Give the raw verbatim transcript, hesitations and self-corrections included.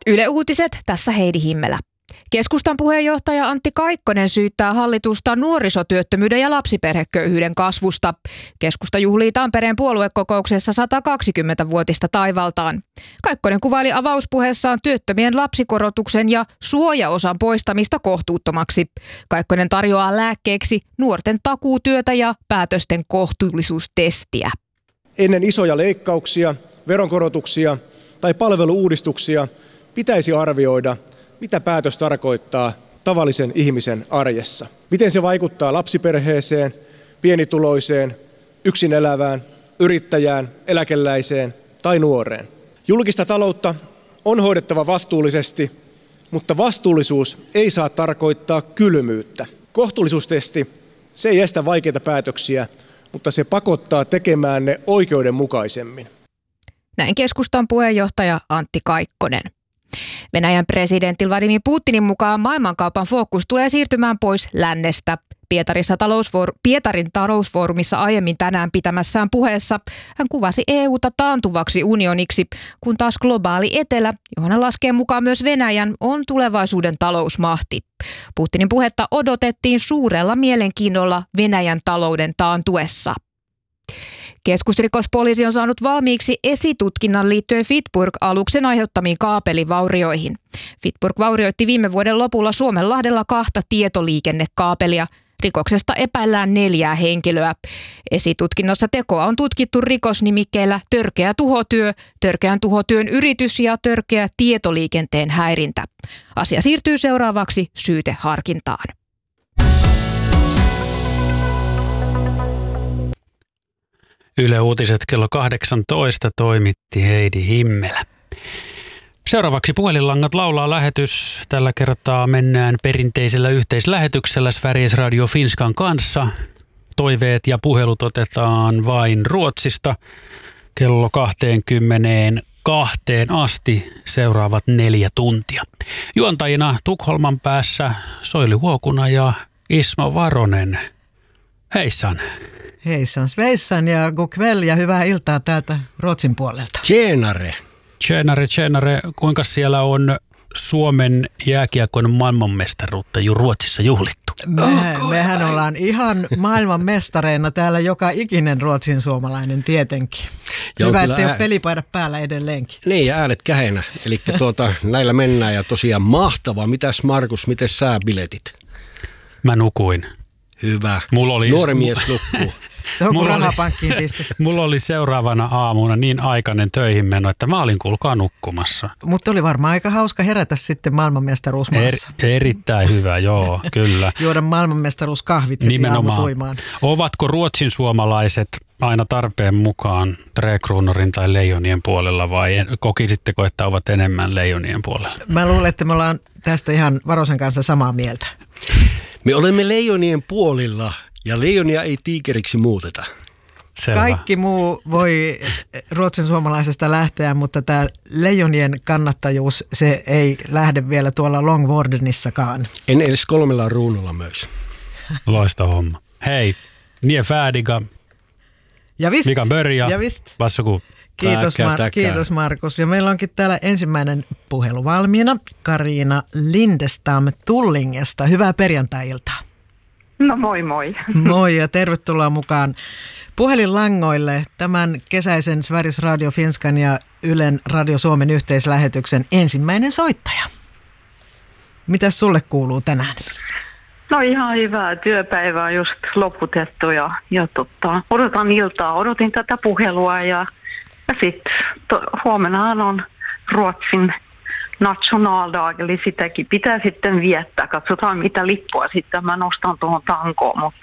Yle Uutiset, tässä Heidi Himmelä. Keskustan puheenjohtaja Antti Kaikkonen syyttää hallitusta nuorisotyöttömyyden ja lapsiperheköyhyyden kasvusta. Keskusta juhlii Tampereen puoluekokouksessa sata kaksikymmenvuotista taivaltaan. Kaikkonen kuvaili avauspuheessaan työttömien lapsikorotuksen ja suojaosan poistamista kohtuuttomaksi. Kaikkonen tarjoaa lääkkeeksi nuorten takuutyötä ja päätösten kohtuullisuustestiä. Ennen isoja leikkauksia, veronkorotuksia tai palvelu-uudistuksia pitäisi arvioida, mitä päätös tarkoittaa tavallisen ihmisen arjessa. Miten se vaikuttaa lapsiperheeseen, pienituloiseen, yksin elävään, yrittäjään, eläkeläiseen tai nuoreen. Julkista taloutta on hoidettava vastuullisesti, mutta vastuullisuus ei saa tarkoittaa kylmyyttä. Kohtuullisuustesti, se ei estä vaikeita päätöksiä, mutta se pakottaa tekemään ne oikeudenmukaisemmin. Näin keskustan puheenjohtaja Antti Kaikkonen. Venäjän presidentti Vladimir Putinin mukaan maailmankaupan fokus tulee siirtymään pois lännestä. Pietarissa talousfoor- Pietarin talousfoorumissa aiemmin tänään pitämässään puheessa hän kuvasi E U:ta taantuvaksi unioniksi, kun taas globaali etelä, johon hän laskee mukaan myös Venäjän, on tulevaisuuden talousmahti. Putinin puhetta odotettiin suurella mielenkiinnolla Venäjän talouden taantuessa. Keskusrikospoliisi on saanut valmiiksi esitutkinnan liittyen Fitburg-aluksen aiheuttamiin kaapelivaurioihin. Fitburg vaurioitti viime vuoden lopulla Suomenlahdella kahta tietoliikennekaapelia. Rikoksesta epäillään neljää henkilöä. Esitutkinnassa tekoa on tutkittu rikosnimikkeillä törkeä tuhotyö, törkeän tuhotyön yritys ja törkeä tietoliikenteen häirintä. Asia siirtyy seuraavaksi syyteharkintaan. Yle Uutiset kello kahdeksantoista toimitti Heidi Himmelä. Seuraavaksi puhelinlangat laulaa lähetys. Tällä kertaa mennään perinteisellä yhteislähetyksellä Sveriges Radio Finskan kanssa. Toiveet ja puhelut otetaan vain Ruotsista kello kaksikymmentäkaksi asti seuraavat neljä tuntia. Juontajina Tukholman päässä Soili Huokuna ja Ismo Varonen. Heissan. Heissan Sveissan ja god kväll ja hyvää iltaa täältä Ruotsin puolelta. Tjenare. Tjenare, tjenare. Kuinka siellä on Suomen jääkiekon maailmanmestaruutta jo Ruotsissa juhlittu? Me, mehän ollaan ihan maailmanmestareina täällä joka ikinen ruotsin suomalainen tietenkin. Joo, hyvä, kyllä ettei ää... ole pelipaidat päällä edelleenkin. Niin ja äänet kähenä. Eli tuota, näillä mennään ja tosiaan mahtavaa. Mitäs Markus, miten sä biletit? Mä nukuin. Hyvä. Mulla oli... Nuori mies nukkuu. Se on kuin rahapankkiin pistössä. Mulla oli seuraavana aamuna niin aikainen töihin meno, että mä olin kuulkaa nukkumassa. Mutta oli varmaan aika hauska herätä sitten maailmanmestaruusmaassa. Er, erittäin hyvä, joo, kyllä. Juoda maailmanmestaruuskahvit heti aamutuimaan. Ovatko ruotsin suomalaiset aina tarpeen mukaan Trekruunorin tai Leijonien puolella vai kokisitteko, että ovat enemmän Leijonien puolella? Mä luulen, että me ollaan tästä ihan Varosen kanssa samaa mieltä. Me olemme Leijonien puolilla ja Leijonia ei tiikeriksi muuteta. Selvä. Kaikki muu voi ruotsin suomalaisesta lähteä, mutta tämä Leijonien kannattajuus, se ei lähde vielä tuolla Longwardenissakaan. En edes kolmella ruunulla myös. Loistava homma. Hei, nie färdiga. Ja vist. Vi kan börja. Ja vist. Varsågod. Kiitos, Mar- kiitos Markus. Ja meillä onkin täällä ensimmäinen puhelu valmiina. Kariina Lindestam Tullingesta. Hyvää perjantai-iltaa. No moi moi. Moi ja tervetuloa mukaan puhelinlangoille tämän kesäisen Sveriges Radio Finskan ja Ylen Radio Suomen yhteislähetyksen ensimmäinen soittaja. Mitäs sulle kuuluu tänään? No ihan hyvää. Työpäivä on just loputettu ja, ja totta, odotan iltaa. Odotin tätä puhelua ja, ja sitten huomennahan on Ruotsin nationaldag, eli sitäkin pitää sitten viettää. Katsotaan mitä lippua sitten mä nostan tuohon tankoon, mutta